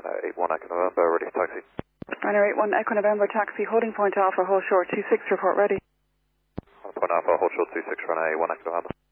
81 Echo November, ready for taxi. Runner 81 Echo November, taxi, holding point Alpha, hold short, 26, report ready. Holding point Alpha, hold short 26, runner 81 Echo November.